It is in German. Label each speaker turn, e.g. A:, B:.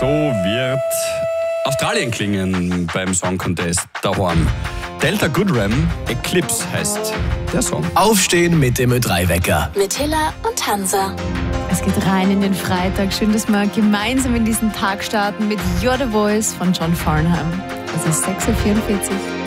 A: So wird Australien klingen beim Song Contest daheim. Delta Goodrem, Eclipse heißt der Song.
B: Aufstehen mit dem Ö3-Wecker.
C: Mit Hilla und Hansa.
D: Es geht rein in den Freitag. Schön, dass wir gemeinsam in diesen Tag starten mit You're the Voice von John Farnham. Es ist 6:44 Uhr.